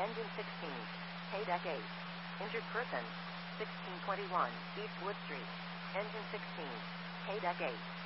Engine 16. K-Deck 8. Injured person. 1621 East Wood Street. Engine 16. K-Deck 8.